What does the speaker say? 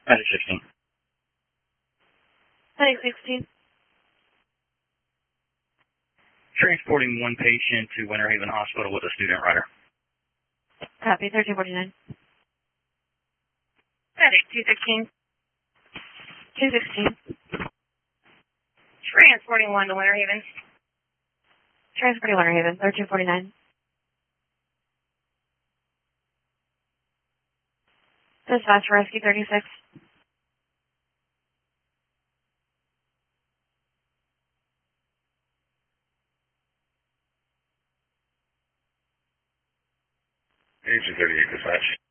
Medic 16. Medic 16. Transporting one patient to Winter Haven Hospital with a student rider. Copy, 1349. Medic 216. 216. Transporting one to Winter Haven. Transporting Winter Haven, 1349. Dispatch for Rescue 36. Agent 38 dispatch.